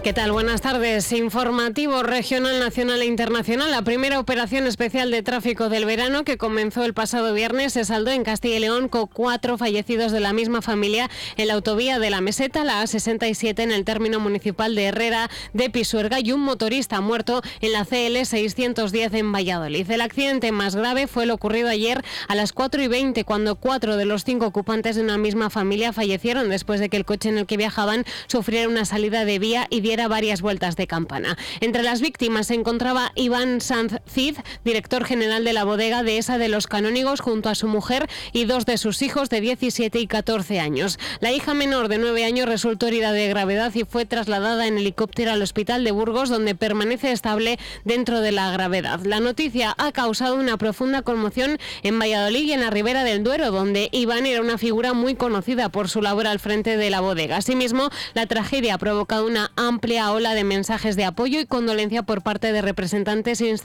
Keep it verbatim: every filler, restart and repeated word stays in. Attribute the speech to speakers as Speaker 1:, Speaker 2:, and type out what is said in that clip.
Speaker 1: ¿Qué tal? Buenas tardes. Informativo regional, nacional e internacional. La primera operación especial de tráfico del verano, que comenzó el pasado viernes, se saldó en Castilla y León con cuatro fallecidos de la misma familia en la autovía de la Meseta, la A sesenta y siete, en el término municipal de Herrera de Pisuerga, y un motorista muerto en la C L seiscientos diez en Valladolid. El accidente más grave fue lo ocurrido ayer a las cuatro y veinte, cuando cuatro de los cinco ocupantes de una misma familia fallecieron después de que el coche en el que viajaban sufriera una salida de vía y diera varias vueltas de campana. Entre las víctimas se encontraba Iván Sanz Cid, director general de la bodega Dehesa de los Canónigos, junto a su mujer y dos de sus hijos de diecisiete y catorce años. La hija menor de nueve años resultó herida de gravedad y fue trasladada en helicóptero al hospital de Burgos, donde permanece estable dentro de la gravedad. La noticia ha causado una profunda conmoción en Valladolid y en la Ribera del Duero, donde Iván era una figura muy conocida por su labor al frente de la bodega. Asimismo, la tragedia ha provocado una amplia ola de mensajes de apoyo y condolencia por parte de representantes